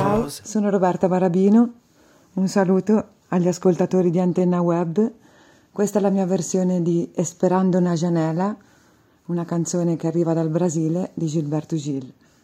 Ciao, sono Roberta Barabino. Un saluto agli ascoltatori di Antenna Web. Questa è la mia versione di Esperando una janela, una canzone che arriva dal Brasile di Gilberto Gil.